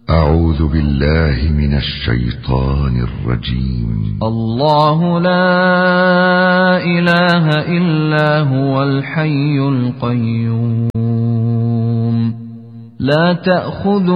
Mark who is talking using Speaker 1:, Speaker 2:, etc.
Speaker 1: أعوذ بالله من الشيطان الرجيم.
Speaker 2: الله لا إله إلا هو الحي القيوم لا تأخذه